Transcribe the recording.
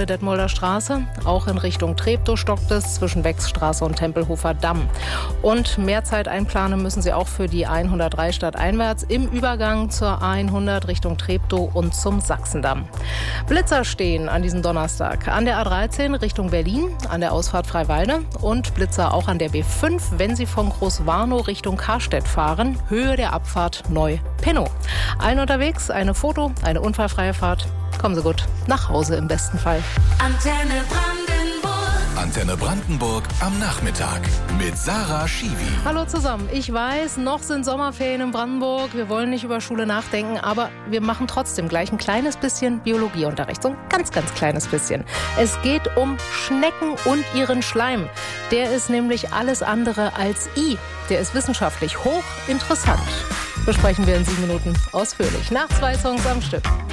Schule Detmolder Straße. Auch in Richtung Treptow stockt es zwischen Wechsstraße und Tempelhofer Damm. Und mehr Zeit einplanen müssen Sie auch für die 103 stadteinwärts im Übergang zur A100 Richtung Treptow und zum Sachsendamm. Blitzer stehen an diesem Donnerstag an der A13 Richtung Berlin, an der Ausfahrt Freiwalde und Blitzer auch an der B5, wenn Sie von Großwarnow Richtung Karstedt fahren, Höhe der Abfahrt Neu-Pennow. Allen unterwegs eine eine unfallfreie Fahrt. Kommen Sie gut nach Hause im besten Fall. Antenne Brandenburg am Nachmittag mit Sarah Schiwi. Hallo zusammen. Ich weiß, noch sind Sommerferien in Brandenburg. Wir wollen nicht über Schule nachdenken, aber wir machen trotzdem gleich ein kleines bisschen Biologieunterricht. So ein ganz, ganz kleines bisschen. Es geht um Schnecken und ihren Schleim. Der ist nämlich alles andere als I. Der ist wissenschaftlich hochinteressant. Besprechen wir in 7 Minuten ausführlich. Nach 2 Songs am Stück.